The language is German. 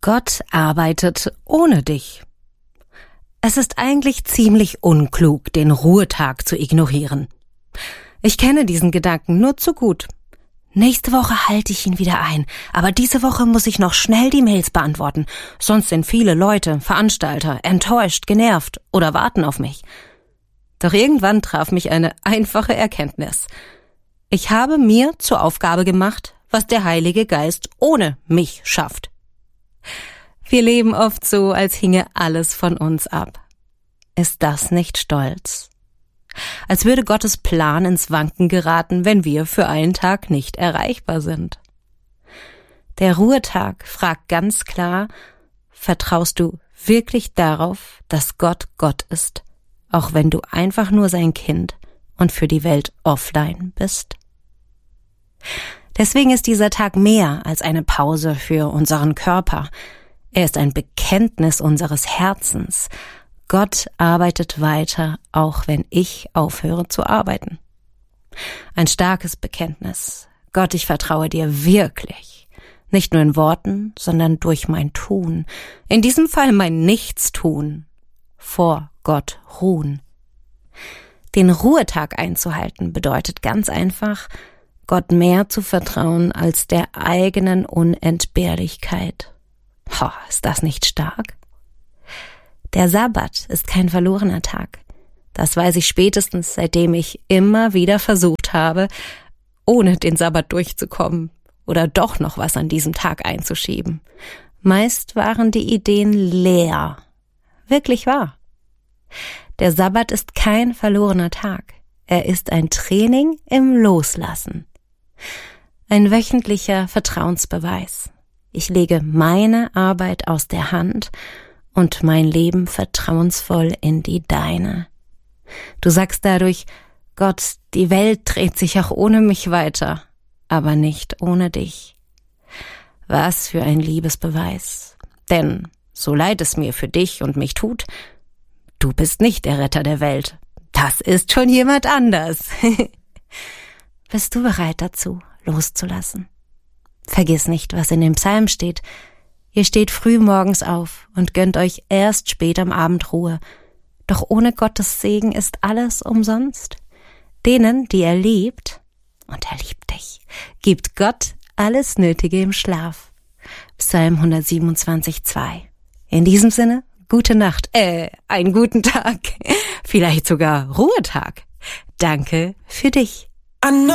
Gott arbeitet ohne dich. Es ist eigentlich ziemlich unklug, den Ruhetag zu ignorieren. Ich kenne diesen Gedanken nur zu gut. Nächste Woche halte ich ihn wieder ein, aber diese Woche muss ich noch schnell die Mails beantworten, sonst sind viele Leute, Veranstalter, enttäuscht, genervt oder warten auf mich. Doch irgendwann traf mich eine einfache Erkenntnis. Ich habe mir zur Aufgabe gemacht, was der Heilige Geist ohne mich schafft. Wir leben oft so, als hinge alles von uns ab. Ist das nicht Stolz? Als würde Gottes Plan ins Wanken geraten, wenn wir für einen Tag nicht erreichbar sind. Der Ruhetag fragt ganz klar, vertraust du wirklich darauf, dass Gott Gott ist, auch wenn du einfach nur sein Kind und für die Welt offline bist? Deswegen ist dieser Tag mehr als eine Pause für unseren Körper. Er ist ein Bekenntnis unseres Herzens. Gott arbeitet weiter, auch wenn ich aufhöre zu arbeiten. Ein starkes Bekenntnis. Gott, ich vertraue dir wirklich. Nicht nur in Worten, sondern durch mein Tun. In diesem Fall mein Nichtstun. Vor Gott ruhen. Den Ruhetag einzuhalten bedeutet ganz einfach, Gott mehr zu vertrauen als der eigenen Unentbehrlichkeit. Ist das nicht stark? Der Sabbat ist kein verlorener Tag. Das weiß ich spätestens, seitdem ich immer wieder versucht habe, ohne den Sabbat durchzukommen oder doch noch was an diesem Tag einzuschieben. Meist waren die Ideen leer. Wirklich wahr. Der Sabbat ist kein verlorener Tag. Er ist ein Training im Loslassen. Ein wöchentlicher Vertrauensbeweis. Ich lege meine Arbeit aus der Hand und mein Leben vertrauensvoll in die deine. Du sagst dadurch, Gott, die Welt dreht sich auch ohne mich weiter, aber nicht ohne dich. Was für ein Liebesbeweis. Denn, so leid es mir für dich und mich tut, du bist nicht der Retter der Welt. Das ist schon jemand anders. Bist du bereit dazu, loszulassen? Vergiss nicht, was in dem Psalm steht. Ihr steht früh morgens auf und gönnt euch erst spät am Abend Ruhe. Doch ohne Gottes Segen ist alles umsonst. Denen, die er liebt, und er liebt dich, gibt Gott alles Nötige im Schlaf. Psalm 127,2. In diesem Sinne, gute Nacht, einen guten Tag, vielleicht sogar Ruhetag. Danke für dich.